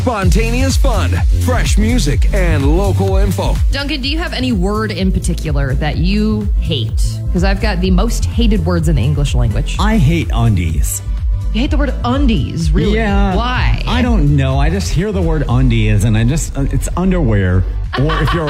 Spontaneous fun, fresh music, and local info. Duncan, do you have any word in particular that you hate? Because I've got the most hated words in the English language. I hate undies. You hate the word undies, really? Yeah. Why? I don't know. I just hear the word undies and it's underwear. Or if you're